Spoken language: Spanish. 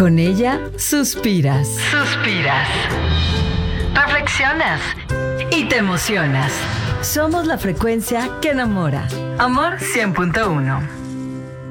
Con ella suspiras. Reflexionas Y te emocionas. Somos la frecuencia que enamora. Amor 100.1.